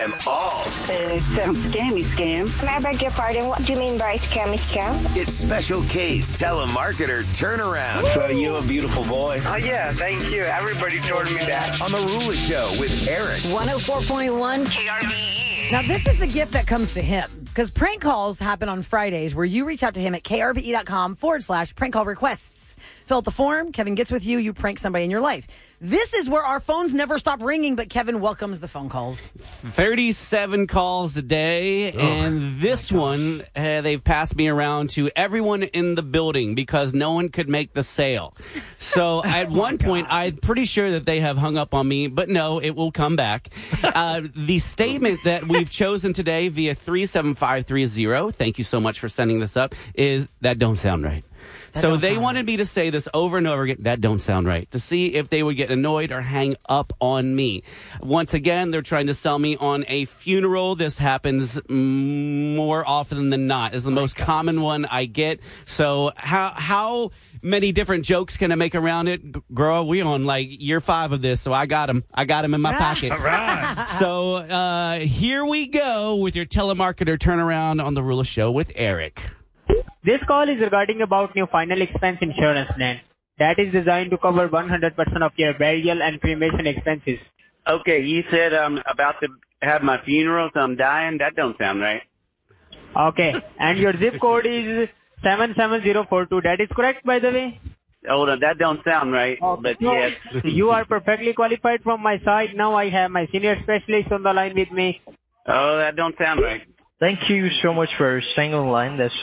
And all. It's scammy scam. Can I beg your pardon? What do you mean by scammy scam? It's Special K's telemarketer turnaround. So you're a beautiful boy. Oh, yeah, thank you. Everybody told me that. On the Rula Show with Eric. 104.1 KRBE. Now, this is the gift that comes to him. Because prank calls happen on Fridays where you reach out to him at krbe.com/prank call requests. Fill out the form. Kevin gets with you. You prank somebody in your life. This is where our phones never stop ringing, but Kevin welcomes the phone calls. 37 calls a day, and this one, they've passed me around to everyone in the building because no one could make the sale. So at one point, I'm pretty sure that they have hung up on me, but no, it will come back. The statement that we've chosen today via 37530, thank you so much for sending this up, is that don't sound right. So they wanted me to say this over and over again, that don't sound right, to see if they would get annoyed or hang up on me. Once again, they're trying to sell me on a funeral. This happens more often than not. It's the most common one I get. So how many different jokes can I make around it? Girl, we on like year 5 of this, so I got them. I got them in my pocket. All right. So here we go with your telemarketer turnaround on the Rula Show with Eric. This call is regarding about new final expense insurance plan that is designed to cover 100% of your burial and cremation expenses. Okay, you said I'm about to have my funeral, so I'm dying. That don't sound right. Okay, and your zip code is 77042. That is correct, by the way? Hold on, that don't sound right, but yes. You are perfectly qualified from my side. Now I have my senior specialist on the line with me. Oh, that don't sound right. Thank you so much for staying on the line. That's